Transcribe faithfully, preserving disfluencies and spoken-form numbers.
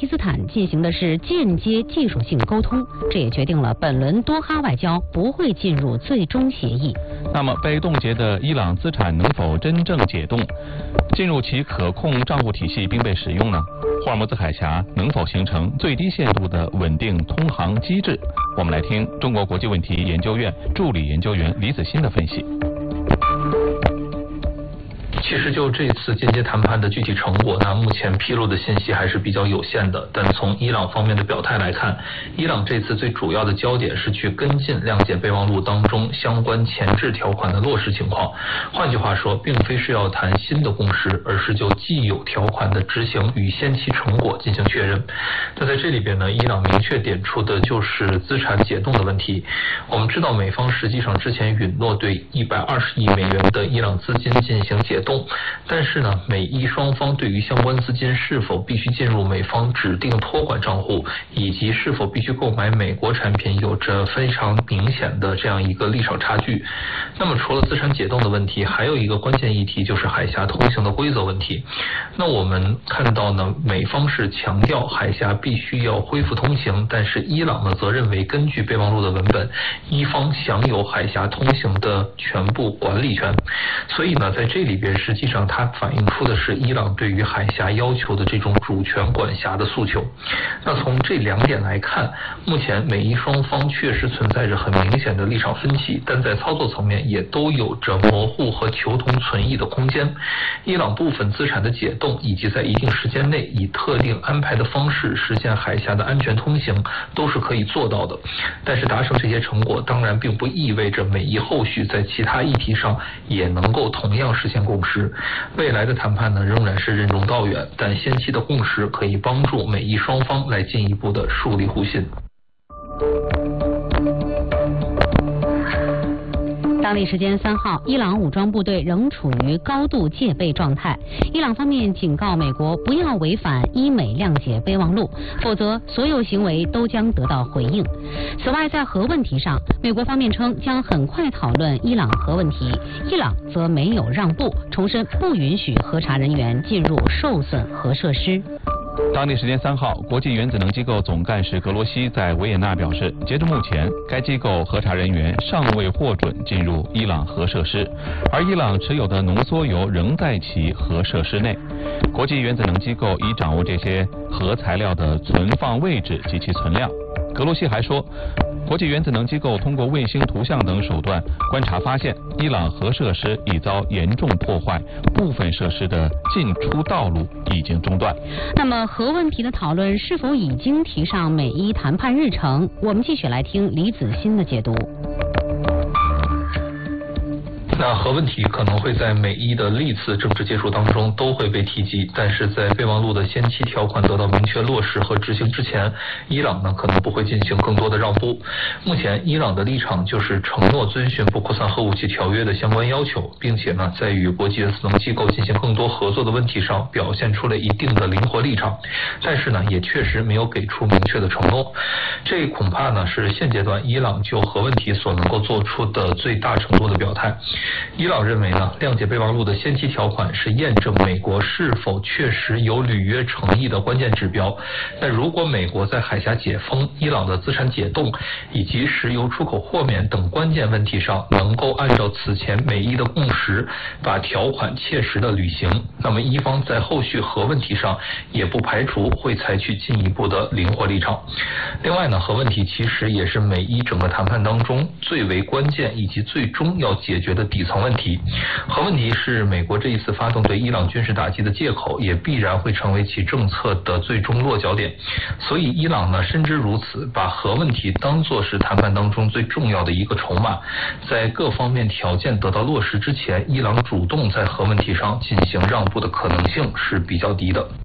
斯坦进行的是间接技术性沟通，这也决定了本轮多哈外交不会进入最终协议。 那么被冻结的伊朗资产能否真正解冻，进入其可控账户体系并被使用呢？霍尔木兹海峡能否形成最低限度的稳定通航机制？我们来听中国国际问题研究院助理研究员李子欣的分析。 其实就这次间接谈判的具体成果呢，目前披露的信息还是比较有限的。但从伊朗方面的表态来看，伊朗这次最主要的焦点是去跟进谅解备忘录当中相关前置条款的落实情况。换句话说，并非是要谈新的共识，而是就既有条款的执行与先期成果进行确认。那在这里边呢，伊朗明确点出的就是资产解冻的问题。我们知道，美方实际上之前允诺对一百二十亿美元的伊朗资金进行解冻。但是呢，美伊双方对于相关资金是否必须进入美方指定托管账户，以及是否必须购买美国产品，有着非常明显的这样一个立场差距。那么除了资产解冻的问题，还有一个关键议题就是海峡通行的规则问题。那我们看到呢，美方是强调海峡必须要恢复通行，但是伊朗呢则认为根据备忘录的文本，伊方享有海峡通行的全部管理权。所以呢，在这里边实际上它反映出的是伊朗对于海峡要求的这种主权管辖的诉求。那从这两点来看，目前美伊双方确实存在着很明显的立场分歧，但在操作层面也都有着模糊和求同存异的空间。伊朗部分资产的解冻，以及在一定时间内以特定安排的方式实现海峡的安全通行，都是可以做到的。但是达成这些成果，当然并不意味着美伊后续在其他议题上也能够同样实现共识。未来的谈判呢，仍然是任重道远，但先期的共识可以帮助美伊双方来进一步的树立互信。 当地时间三号，伊朗武装部队仍处于高度戒备状态。伊朗方面警告美国不要违反伊美谅解备忘录，否则所有行为都将得到回应。此外，在核问题上，美国方面称将很快讨论伊朗核问题，伊朗则没有让步，重申不允许核查人员进入受损核设施。 当地时间三号，国际原子能机构总干事格罗西在维也纳表示，截至目前，该机构核查人员尚未获准进入伊朗核设施，而伊朗持有的浓缩铀仍在其核设施内。国际原子能机构已掌握这些核材料的存放位置及其存量。格罗西还说，国际原子能机构通过卫星图像等手段观察发现，伊朗核设施已遭严重破坏，部分设施的进出道路已经中断。 那么核问题的讨论是否已经提上美伊谈判日程？我们继续来听李子欣的解读。 那核问题可能会在美伊的历次政治接触当中都会被提及，但是在备忘录的先期条款得到明确落实和执行之前，伊朗呢可能不会进行更多的让步。目前伊朗的立场就是承诺遵循不扩散核武器条约的相关要求，并且呢在与国际原子能机构进行更多合作的问题上表现出了一定的灵活立场，但是呢也确实没有给出明确的承诺。这恐怕呢是现阶段伊朗就核问题所能够做出的最大程度的表态。伊朗认为呢，谅解备忘录的先期条款是验证美国是否确实有履约诚意的关键指标。但如果美国在海峡解封、伊朗的资产解冻以及石油出口豁免等关键问题上能够按照此前美伊的共识把条款切实的履行，那么伊方在后续核问题上也不排除会采取进一步的灵活立场。另外呢，核问题其实也是美伊整个谈判当中最为关键以及最终要解决的底层问题。核问题是美国这一次发动对伊朗军事打击的借口，也必然会成为其政策的最终落脚点。所以伊朗呢深知如此，把核问题当作是谈判当中最重要的一个筹码。在各方面条件得到落实之前，伊朗主动在核问题上进行让步的可能性是比较低的。